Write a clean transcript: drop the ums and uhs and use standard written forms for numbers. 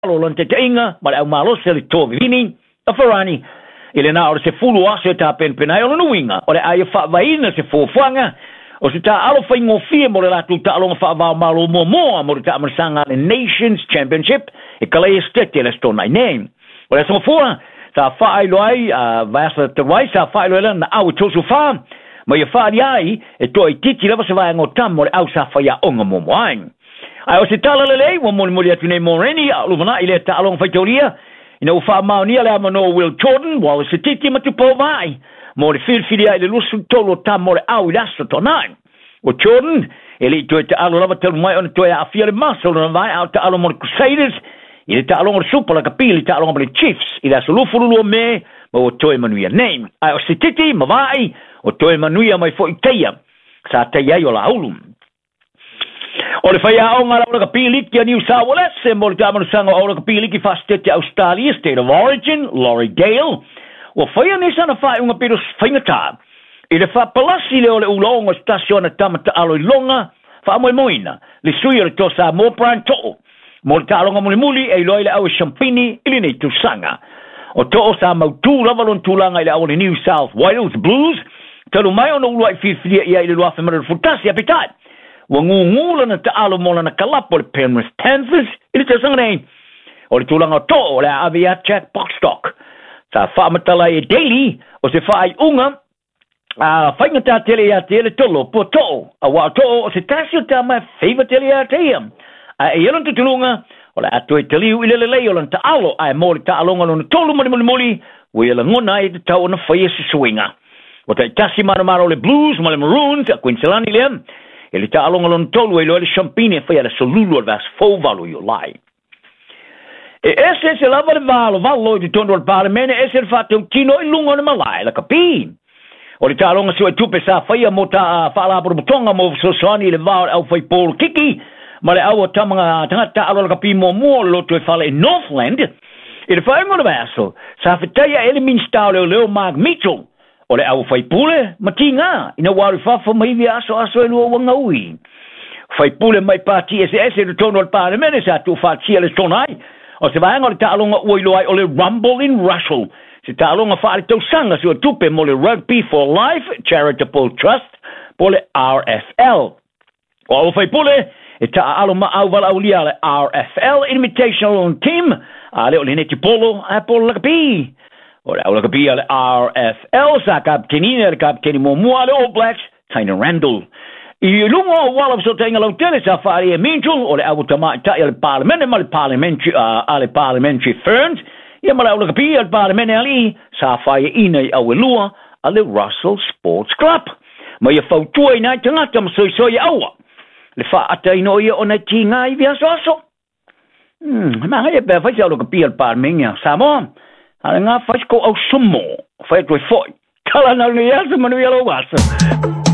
lon te inga, ma au malo se le tovi vini, a farani, ile na o se fulu ase ta pen penai o no winga, o le ai fa vaina se fofanga, o se ta alo fa ngofie mo le latu ta alo fa va malo mo mo le ta marsanga le Nations Championship, e kale stete le sto nai name. O le so fua, ta fa ai loai, vasa te wai sa fa ai loai na au tosu fa, ma ia fa ai e to i titi lava se vai ngotam mo le au sa fa ia onga mo moain. Ai o se tala lelei, wa moli atu nei moreni, a lumana i le ta along faitoria, ina ufa maunia le amano Will Jordan, wa o se titi matu po vai, mo le filfili ai le lusu tolo ta mo le au i laso tonai. O Jordan, e le to te alo lava telu mai ona to e a fia le maso lona vai, au ta alo mo le Crusaders, i le ta alo le Super la kapili, ta alo mo le Chiefs, i la solufululu o me, ma o to e manuia name. Ai o se titi, ma vai, o to e manuia mai fo i teia, sa teia i o la aulum. O le whaia o ngā raura ka pili ki a New South Wales, e mo le tāmanu sanga o ka pili ki whastete Australia, State of Origin, Lorrydale. O whaia nisa na whae unga piros whaingatā. I le whapalasi le o le ulaonga stasio na tamata alo i longa, whaamoe moina, le sui o le tosa Moorbrand to'o. Mo le tālonga muli muli e loi le au e Champini ili nei tusanga. O to'o sa mautū lavalon tūlanga i le au le New South Wales Blues, talu mai o na ulua i whiwhiria ia i le luafe mara futasi apitai. Wa ngungula na taalo mola na kalapo le Penrith Panthers ili te sanga nei o le tūlanga o to'o le Aviat Jack Boxstock sa whaamatala e daily o se whaai unga whaingata tele ia te ele tolo po to'o a wa to'o o se tasio ta mai whaiva tele ia te ia e ilan te tulunga o le ato e taliu i lelei o lan taalo a e mō le taalonga lona tolu moli o ia la ngona e te tau na whaia se swinga o te tasi maramara o le Blues ma le Maroons a Queensland lea e le taalonga lona tolu e loa le Champini e whaia le solulu o le vas fōvalo i o lai. E ese se lava le valo i te tondo al parlemene ese le whateu tino i lunga le malai la kapi. O le taalonga sua tupe sa whaia mo ta whaalapo butonga mo sosani le vao au whai Paul Kiki ma le au o tamanga tangata alo la kapi mo mua loto e whala e Northland e le whae mo le vaso sa whetaya Eleminstau leo Mark Mitchell o le au whai pule, mati ngā, ina waru whawha maiwi aso e lua wanga ui. Whai pule mai pāti SS le tono al parlemene sa tu whātia le tonai, o se vaenga le taalonga uailoai o le Rumble in Russell, se taalonga whaare tau sanga sua tupe mo le Rugby for Life Charitable Trust, po le RFL. O au whai pule, e ta alo ma au wala au lia le RFL Invitational Team, a leo le neti polo, a polo lakapi. O le aula kapia le RFL sa kaptenina le kapteni mua le All Blacks, Taina Randall. I lungo o wala so tenga lau tele sa whaare e Minchul, o le aula tamai tai le parlemene, ma le parliamentary ferns, ia ma le aula kapia le parlemene ali, sa whae inai au e lua, a le Russell Sports Club. Ma ia fautua inai tangata masoi aua. Le wha ata ino ia o na tinga i via soso. Ma hai e bea whaisi aula kapia le parlemene, Samoa. Ala ngā whaisko au sumo, whai tui whoi. Kala nau ni asa manu i alo wasa.